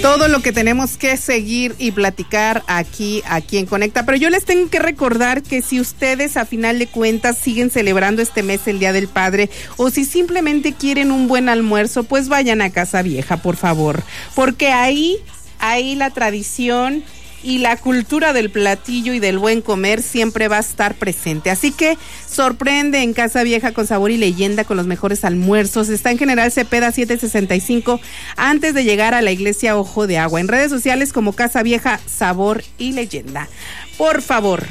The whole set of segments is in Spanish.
todo lo que tenemos que seguir y platicar aquí en Conecta. Pero yo les tengo que recordar que si ustedes a final de cuentas siguen celebrando este mes el Día del Padre, o si simplemente quieren un buen almuerzo, pues vayan a Casa Vieja, por favor, porque ahí la tradición y la cultura del platillo y del buen comer siempre va a estar presente. Así que sorprende en Casa Vieja con sabor y leyenda, con los mejores almuerzos. Está en General Cepeda 765, antes de llegar a la iglesia Ojo de Agua. En redes sociales como Casa Vieja, sabor y leyenda. Por favor,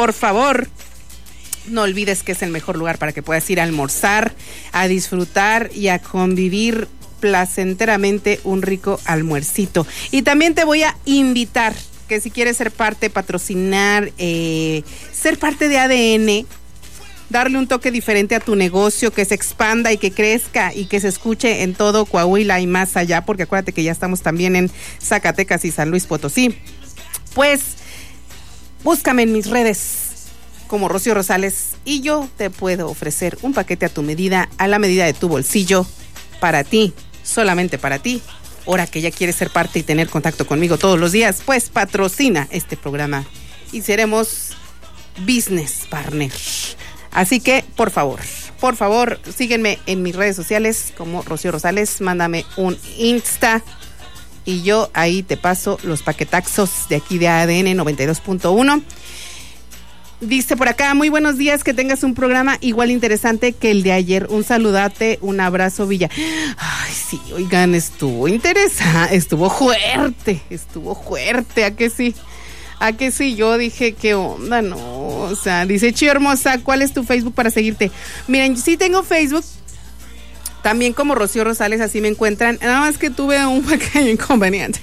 no olvides que es el mejor lugar para que puedas ir a almorzar, a disfrutar y a convivir placenteramente un rico almuercito. Y también te voy a invitar que si quieres ser parte, patrocinar, ser parte de ADN, darle un toque diferente a tu negocio, que se expanda y que crezca y que se escuche en todo Coahuila y más allá, porque acuérdate que ya estamos también en Zacatecas y San Luis Potosí. Pues búscame en mis redes como Rocío Rosales y yo te puedo ofrecer un paquete a tu medida, a la medida de tu bolsillo, para ti, solamente para ti. Ahora que ya quieres ser parte y tener contacto conmigo todos los días, pues patrocina este programa y seremos business partner. Así que, por favor, síguenme en mis redes sociales como Rocío Rosales, mándame un Insta y yo ahí te paso los paquetaxos de aquí de ADN 92.1. Dice por acá, muy buenos días, que tengas un programa igual interesante que el de ayer. Un saludate, un abrazo, Villa. Ay, sí, oigan, estuvo interesante, estuvo fuerte, ¿a que sí? ¿A que sí? Yo dije, ¿qué onda? No, o sea, dice Chío Hermosa, ¿cuál es tu Facebook para seguirte? Miren, sí tengo Facebook, también como Rocío Rosales, así me encuentran, nada más que tuve un pequeño inconveniente.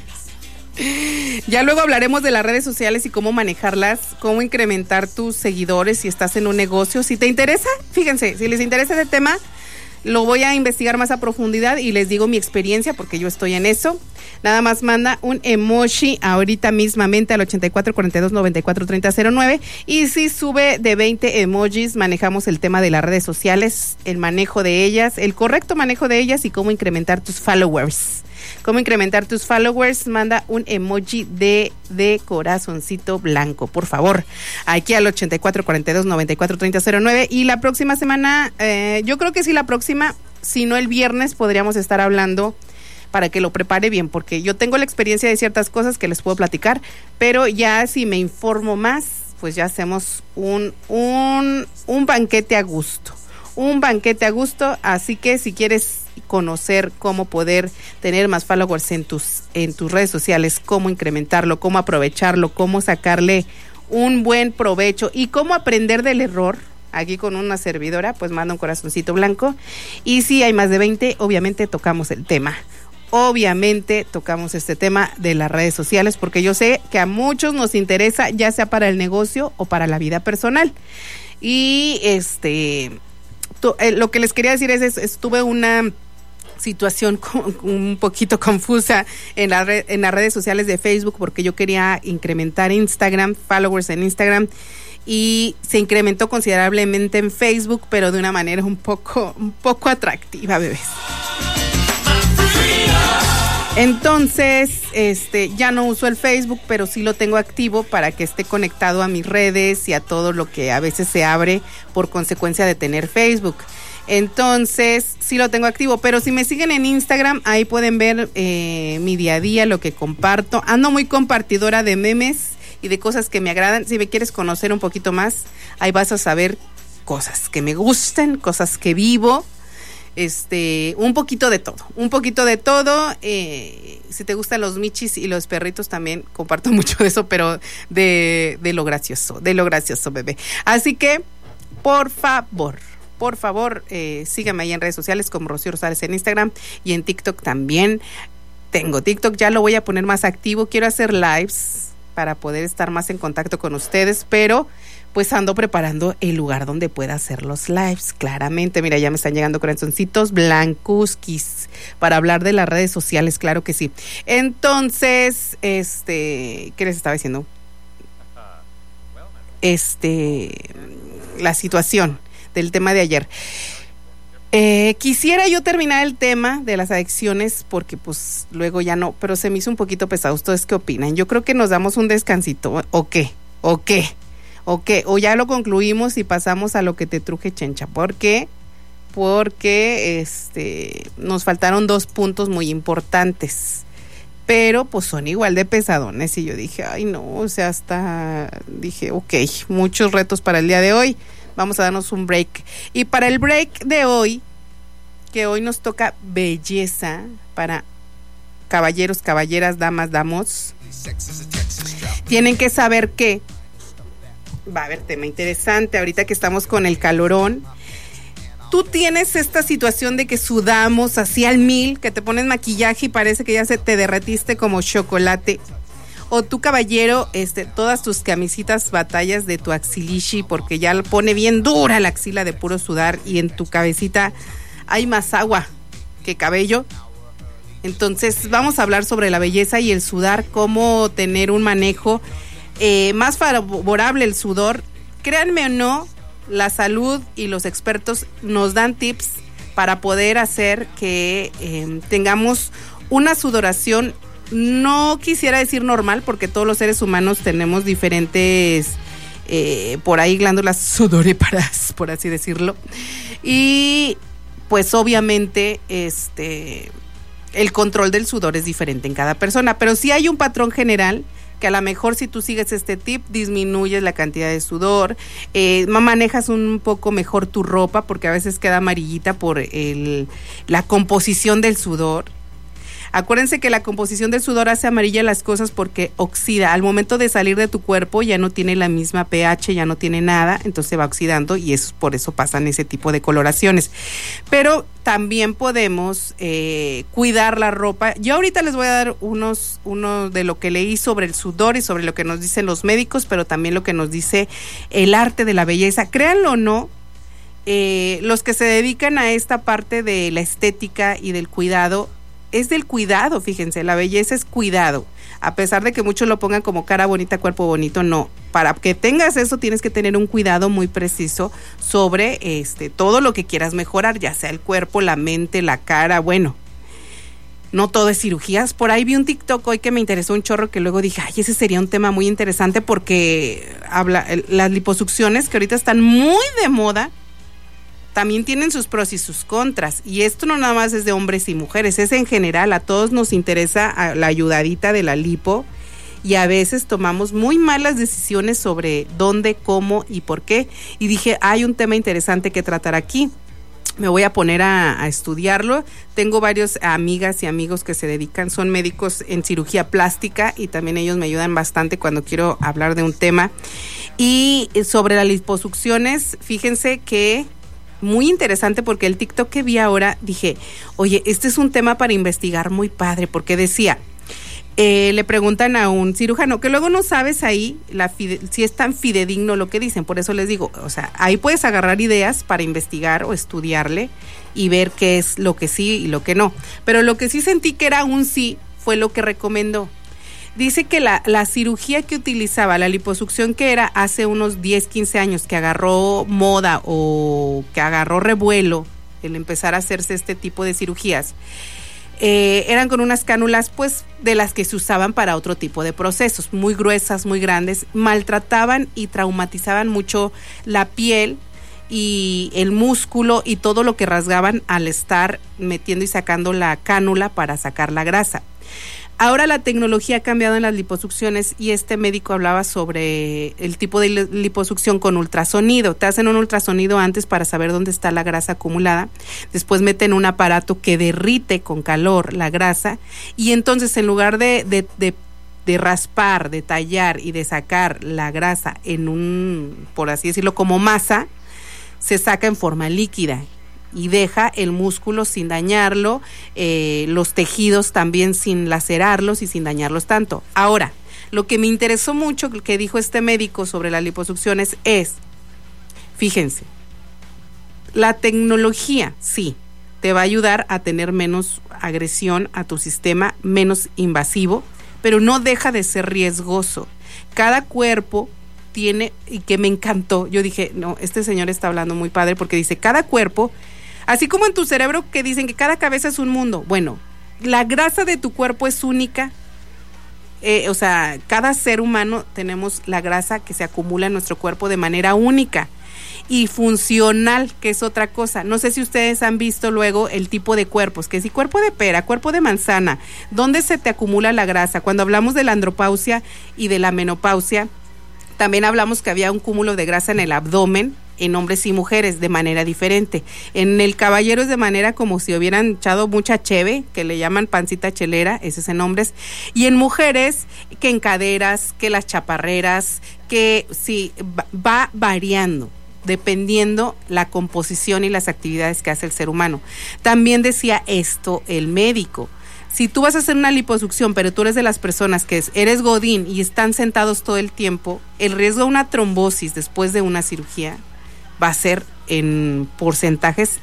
Ya luego hablaremos de las redes sociales y cómo manejarlas, cómo incrementar tus seguidores si estás en un negocio. Si te interesa, fíjense, si les interesa ese tema, lo voy a investigar más a profundidad y les digo mi experiencia porque yo estoy en eso. Nada más manda un emoji ahorita mismamente al 8442943009 y si sube de 20 emojis, manejamos el tema de las redes sociales, el manejo de ellas, el correcto manejo de ellas y cómo incrementar tus followers. ¿Cómo incrementar tus followers? Manda un emoji de corazoncito blanco, por favor. Aquí al 8442943009. Y la próxima semana, yo creo que sí, la próxima, si no el viernes, podríamos estar hablando para que lo prepare bien, porque yo tengo la experiencia de ciertas cosas que les puedo platicar, pero ya si me informo más, pues ya hacemos un banquete a gusto. Un banquete a gusto, así que si quieres conocer cómo poder tener más followers en tus redes sociales, cómo incrementarlo, cómo aprovecharlo, cómo sacarle un buen provecho y cómo aprender del error, aquí con una servidora, pues manda un corazoncito blanco. Y si hay más de 20, obviamente tocamos el tema. Obviamente tocamos este tema de las redes sociales porque yo sé que a muchos nos interesa, ya sea para el negocio o para la vida personal. Y lo que les quería decir es tuve una situación un poquito confusa en las redes sociales de Facebook porque yo quería incrementar Instagram, followers en Instagram, y se incrementó considerablemente en Facebook, pero de una manera un poco atractiva, bebés. Entonces, ya no uso el Facebook, pero sí lo tengo activo para que esté conectado a mis redes y a todo lo que a veces se abre por consecuencia de tener Facebook. Entonces, sí lo tengo activo, pero si me siguen en Instagram, ahí pueden ver mi día a día, lo que comparto. Ando muy compartidora de memes y de cosas que me agradan. Si me quieres conocer un poquito más, ahí vas a saber cosas que me gustan, cosas que vivo. Un poquito de todo, si te gustan los michis y los perritos también comparto mucho de eso, pero de lo gracioso, bebé. Así que, por favor, síganme ahí en redes sociales como Rocío Rosales en Instagram y en TikTok también. Tengo TikTok, ya lo voy a poner más activo, quiero hacer lives para poder estar más en contacto con ustedes, pero pues ando preparando el lugar donde pueda hacer los lives, claramente. Mira, ya me están llegando corazoncitos blancusquis para hablar de las redes sociales, claro que sí. Entonces, ¿qué les estaba diciendo? La situación del tema de ayer. Quisiera yo terminar el tema de las adicciones porque pues luego ya no, pero se me hizo un poquito pesado. ¿Ustedes qué opinan? Yo creo que nos damos un descansito, ¿o qué? O ya lo concluimos y pasamos a lo que te truje, Chencha. ¿Por qué? Porque nos faltaron 2 puntos muy importantes, pero pues son igual de pesadones y yo dije, ay no, o sea, dije, ok, muchos retos para el día de hoy. Vamos a darnos un break. Y para el break de hoy, que hoy nos toca belleza para caballeros, caballeras, damas, damos, tienen que saber que va a haber tema interesante ahorita que estamos con el calorón. Tú tienes esta situación de que sudamos así al 1000, que te pones maquillaje y parece que ya se te derretiste como chocolate. O tú, caballero, todas tus camisitas batallas de tu axilishi porque ya lo pone bien dura la axila de puro sudar y en tu cabecita hay más agua que cabello. Entonces vamos a hablar sobre la belleza y el sudar, cómo tener un manejo más favorable el sudor. Créanme o no, la salud y los expertos nos dan tips para poder hacer que tengamos una sudoración. No quisiera decir normal, porque todos los seres humanos tenemos diferentes, por ahí glándulas sudoríparas, por así decirlo. Y pues obviamente el control del sudor es diferente en cada persona, pero sí hay un patrón general que a lo mejor si tú sigues este tip, disminuyes la cantidad de sudor, manejas un poco mejor tu ropa, porque a veces queda amarillita por la composición del sudor. Acuérdense que la composición del sudor hace amarilla las cosas porque oxida. Al momento de salir de tu cuerpo ya no tiene la misma pH, ya no tiene nada, entonces se va oxidando y por eso pasan ese tipo de coloraciones. Pero también podemos cuidar la ropa. Yo ahorita les voy a dar uno de lo que leí sobre el sudor y sobre lo que nos dicen los médicos, pero también lo que nos dice el arte de la belleza. Créanlo o no, los que se dedican a esta parte de la estética y del cuidado, es del cuidado, fíjense, la belleza es cuidado. A pesar de que muchos lo pongan como cara bonita, cuerpo bonito, no. Para que tengas eso tienes que tener un cuidado muy preciso sobre todo lo que quieras mejorar, ya sea el cuerpo, la mente, la cara, bueno. No todo es cirugías. Por ahí vi un TikTok hoy que me interesó un chorro, que luego dije, ay, ese sería un tema muy interesante porque las liposucciones que ahorita están muy de moda, también tienen sus pros y sus contras, y esto no nada más es de hombres y mujeres, es en general, a todos nos interesa la ayudadita de la lipo, y a veces tomamos muy malas decisiones sobre dónde, cómo y por qué, y dije, hay un tema interesante que tratar aquí. Me voy a poner a estudiarlo. Tengo varios amigas y amigos que se dedican, son médicos en cirugía plástica y también ellos me ayudan bastante cuando quiero hablar de un tema. Y sobre las liposucciones, fíjense que muy interesante porque el TikTok que vi ahora dije, oye, este es un tema para investigar muy padre, porque decía, le preguntan a un cirujano, que luego no sabes ahí si es tan fidedigno lo que dicen, por eso les digo, o sea, ahí puedes agarrar ideas para investigar o estudiarle y ver qué es lo que sí y lo que no, pero lo que sí sentí que era un sí fue lo que recomendó. Dice que la cirugía que utilizaba, la liposucción que era hace unos 10, 15 años, que agarró moda o que agarró revuelo el empezar a hacerse este tipo de cirugías, eran con unas cánulas pues de las que se usaban para otro tipo de procesos, muy gruesas, muy grandes, maltrataban y traumatizaban mucho la piel y el músculo y todo lo que rasgaban al estar metiendo y sacando la cánula para sacar la grasa. Ahora la tecnología ha cambiado en las liposucciones y este médico hablaba sobre el tipo de liposucción con ultrasonido. Te hacen un ultrasonido antes para saber dónde está la grasa acumulada. Después meten un aparato que derrite con calor la grasa y entonces en lugar de raspar, de tallar y de sacar la grasa en un, por así decirlo, como masa, se saca en forma líquida y deja el músculo sin dañarlo, los tejidos también sin lacerarlos y sin dañarlos tanto. Ahora, lo que me interesó mucho que dijo este médico sobre las liposucciones es, fíjense, la tecnología sí te va a ayudar a tener menos agresión a tu sistema, menos invasivo, pero no deja de ser riesgoso. Cada cuerpo tiene, y que me encantó, yo dije, no, este señor está hablando muy padre porque dice, cada cuerpo Así como en tu cerebro que dicen que cada cabeza es un mundo. Bueno, la grasa de tu cuerpo es única. O sea, cada ser humano tenemos la grasa que se acumula en nuestro cuerpo de manera única y funcional, que es otra cosa. No sé si ustedes han visto luego el tipo de cuerpos, que si cuerpo de pera, cuerpo de manzana, ¿dónde se te acumula la grasa? Cuando hablamos de la andropausia y de la menopausia, también hablamos que había un cúmulo de grasa en el abdomen, en hombres y mujeres de manera diferente. En el caballero es de manera como si hubieran echado mucha cheve, que le llaman pancita chelera, ese es en hombres, y en mujeres que en caderas, que las chaparreras, que sí, va variando dependiendo la composición y las actividades que hace el ser humano. También decía esto el médico: si tú vas a hacer una liposucción, pero tú eres de las personas que eres godín y están sentados todo el tiempo, el riesgo de una trombosis después de una cirugía va a ser en porcentajes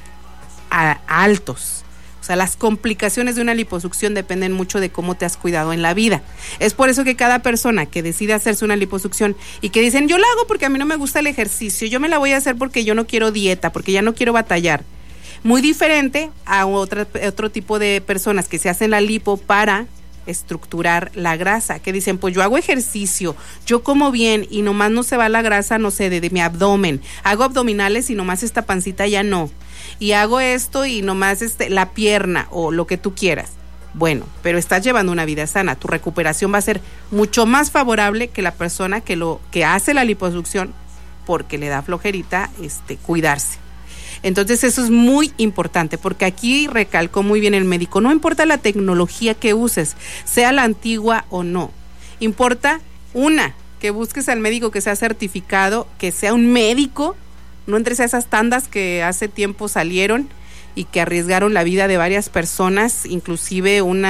altos. O sea, las complicaciones de una liposucción dependen mucho de cómo te has cuidado en la vida. Es por eso que cada persona que decide hacerse una liposucción y que dicen, yo la hago porque a mí no me gusta el ejercicio, yo me la voy a hacer porque yo no quiero dieta, porque ya no quiero batallar. Muy diferente a otro tipo de personas que se hacen la lipo para estructurar la grasa, que dicen, pues yo hago ejercicio, yo como bien y nomás no se va la grasa, no sé, de mi abdomen, hago abdominales y nomás esta pancita ya no, y hago esto y nomás la pierna o lo que tú quieras. Bueno, pero estás llevando una vida sana, tu recuperación va a ser mucho más favorable que la persona que hace la liposucción porque le da flojerita cuidarse. Entonces eso es muy importante, porque aquí recalcó muy bien el médico, no importa la tecnología que uses, sea la antigua o no, importa que busques al médico que sea certificado, que sea un médico, no entres a esas tandas que hace tiempo salieron y que arriesgaron la vida de varias personas, inclusive un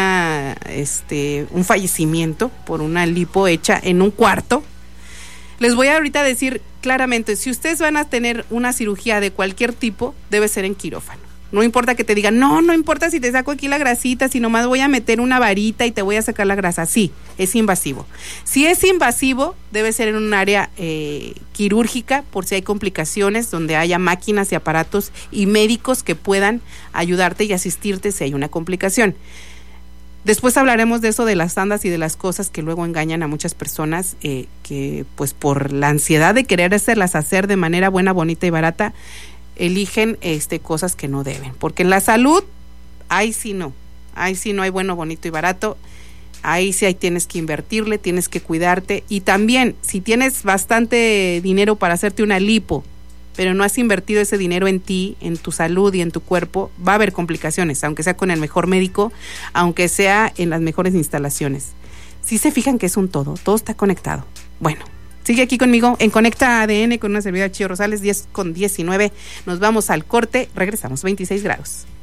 fallecimiento por una lipo hecha en un cuarto. Les voy a ahorita decir claramente, si ustedes van a tener una cirugía de cualquier tipo, debe ser en quirófano. No importa que te digan, no importa si te saco aquí la grasita, si nomás voy a meter una varita y te voy a sacar la grasa. Sí, es invasivo. Si es invasivo, debe ser en un área quirúrgica, por si hay complicaciones, donde haya máquinas y aparatos y médicos que puedan ayudarte y asistirte si hay una complicación. Después hablaremos de eso, de las tandas y de las cosas que luego engañan a muchas personas que pues por la ansiedad de querer hacer de manera buena, bonita y barata, eligen cosas que no deben. Porque en la salud, ahí sí no hay bueno, bonito y barato. Ahí sí tienes que invertirle, tienes que cuidarte. Y también, si tienes bastante dinero para hacerte una lipo, pero no has invertido ese dinero en ti, en tu salud y en tu cuerpo, va a haber complicaciones, aunque sea con el mejor médico, aunque sea en las mejores instalaciones. Si se fijan que es un todo está conectado. Bueno, sigue aquí conmigo en Conecta ADN con una servidora Chío Rosales, 10:19. Nos vamos al corte, regresamos, 26 grados.